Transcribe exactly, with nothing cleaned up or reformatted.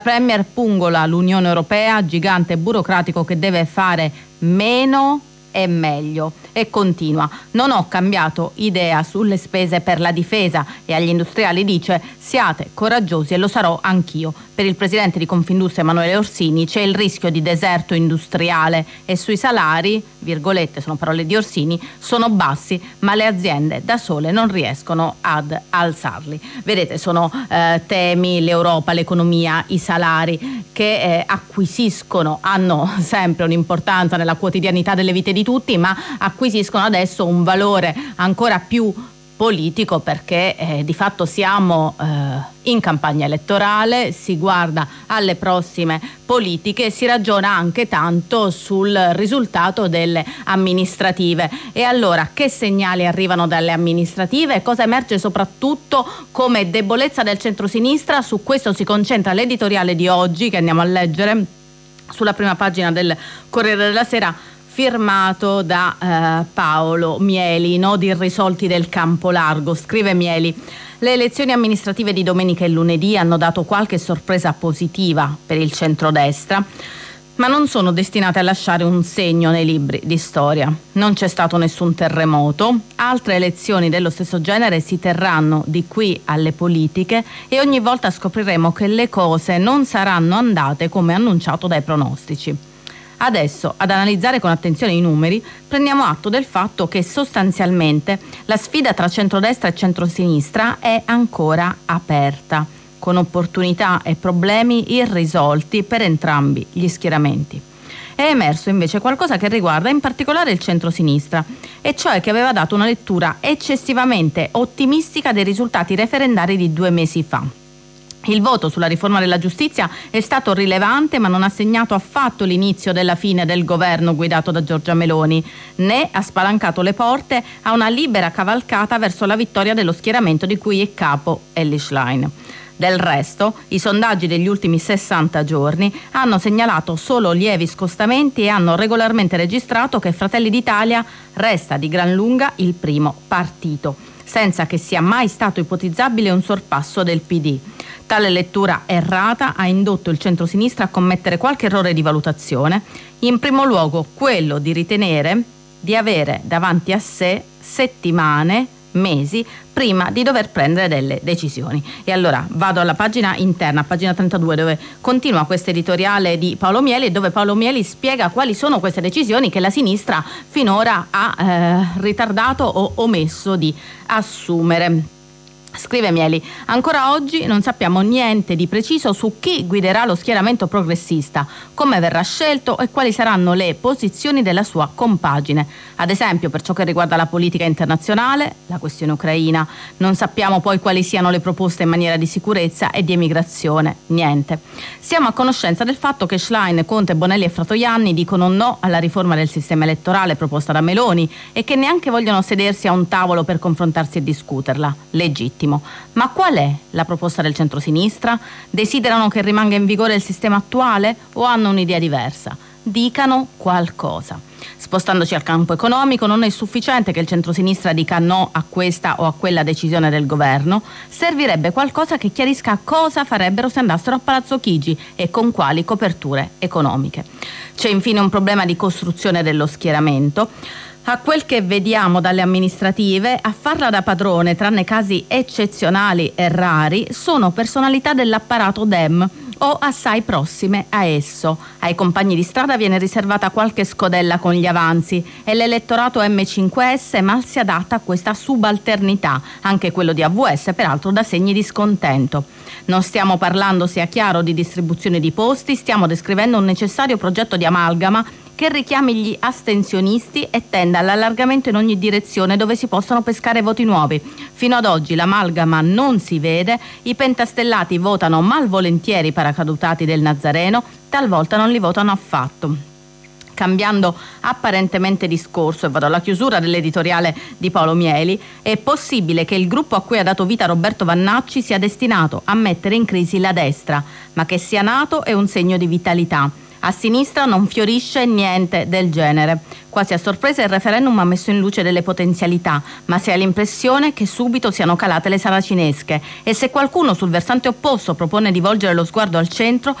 Premier pungola l'Unione Europea, gigante burocratico che deve fare meno e meglio, e continua: non ho cambiato idea sulle spese per la difesa, e agli industriali dice: siate coraggiosi e lo sarò anch'io. Per il presidente di Confindustria Emanuele Orsini c'è il rischio di deserto industriale e sui salari, virgolette, sono parole di Orsini, sono bassi, ma le aziende da sole non riescono ad alzarli. Vedete, sono eh, temi, l'Europa, l'economia, i salari che eh, acquisiscono, hanno sempre un'importanza nella quotidianità delle vite di tutti, ma acquisiscono adesso un valore ancora più politico, perché eh, di fatto siamo eh, in campagna elettorale, si guarda alle prossime politiche e si ragiona anche tanto sul risultato delle amministrative. E allora, che segnali arrivano dalle amministrative? Cosa emerge soprattutto come debolezza del centrosinistra? Su questo si concentra l'editoriale di oggi, che andiamo a leggere sulla prima pagina del Corriere della Sera, firmato da eh, Paolo Mieli. Nodi irrisolti del campo largo. Scrive Mieli: le elezioni amministrative di domenica e lunedì hanno dato qualche sorpresa positiva per il centrodestra, ma non sono destinate a lasciare un segno nei libri di storia. Non c'è stato nessun terremoto. Altre elezioni dello stesso genere si terranno di qui alle politiche e ogni volta scopriremo che le cose non saranno andate come annunciato dai pronostici. Adesso, ad analizzare con attenzione i numeri, prendiamo atto del fatto che sostanzialmente la sfida tra centrodestra e centrosinistra è ancora aperta, con opportunità e problemi irrisolti per entrambi gli schieramenti. È emerso invece qualcosa che riguarda in particolare il centrosinistra, e cioè che aveva dato una lettura eccessivamente ottimistica dei risultati referendari di due mesi fa. Il voto sulla riforma della giustizia è stato rilevante, ma non ha segnato affatto l'inizio della fine del governo guidato da Giorgia Meloni, né ha spalancato le porte a una libera cavalcata verso la vittoria dello schieramento di cui è capo Elly Schlein. Del resto, i sondaggi degli ultimi sessanta giorni hanno segnalato solo lievi scostamenti e hanno regolarmente registrato che Fratelli d'Italia resta di gran lunga il primo partito, senza che sia mai stato ipotizzabile un sorpasso del P D. Tale lettura errata ha indotto il centrosinistra a commettere qualche errore di valutazione, in primo luogo quello di ritenere di avere davanti a sé settimane, mesi, prima di dover prendere delle decisioni. E allora vado alla pagina interna, pagina trentadue, dove continua questo editoriale di Paolo Mieli, e dove Paolo Mieli spiega quali sono queste decisioni che la sinistra finora ha eh, ritardato o omesso di assumere. Scrive Mieli: ancora oggi non sappiamo niente di preciso su chi guiderà lo schieramento progressista, come verrà scelto e quali saranno le posizioni della sua compagine. Ad esempio, per ciò che riguarda la politica internazionale, la questione ucraina, non sappiamo poi quali siano le proposte in maniera di sicurezza e di emigrazione, niente. Siamo a conoscenza del fatto che Schlein, Conte, Bonelli e Fratoianni dicono no alla riforma del sistema elettorale proposta da Meloni e che neanche vogliono sedersi a un tavolo per confrontarsi e discuterla. Legittimo. Ma qual è la proposta del centrosinistra? Desiderano che rimanga in vigore il sistema attuale o hanno un'idea diversa? Dicano qualcosa. Spostandoci al campo economico, non è sufficiente che il centrosinistra dica no a questa o a quella decisione del governo, servirebbe qualcosa che chiarisca cosa farebbero se andassero a Palazzo Chigi e con quali coperture economiche. C'è infine un problema di costruzione dello schieramento. A quel che vediamo dalle amministrative, a farla da padrone, tranne casi eccezionali e rari, sono personalità dell'apparato Dem o assai prossime a esso. Ai compagni di strada viene riservata qualche scodella con gli avanzi e l'elettorato emme cinque esse mal si adatta a questa subalternità, anche quello di A vu esse peraltro dà segni di scontento. Non stiamo parlando, sia chiaro, di distribuzione di posti, stiamo descrivendo un necessario progetto di amalgama che richiami gli astensionisti e tenda all'allargamento in ogni direzione dove si possano pescare voti nuovi. Fino ad oggi l'amalgama non si vede, i pentastellati votano malvolentieri i paracadutati del Nazareno, talvolta non li votano affatto. Cambiando apparentemente discorso, e vado alla chiusura dell'editoriale di Paolo Mieli, è possibile che il gruppo a cui ha dato vita Roberto Vannacci sia destinato a mettere in crisi la destra, ma che sia nato è un segno di vitalità. A sinistra non fiorisce niente del genere. Quasi a sorpresa il referendum ha messo in luce delle potenzialità, ma si ha l'impressione che subito siano calate le saracinesche. E se qualcuno sul versante opposto propone di volgere lo sguardo al centro,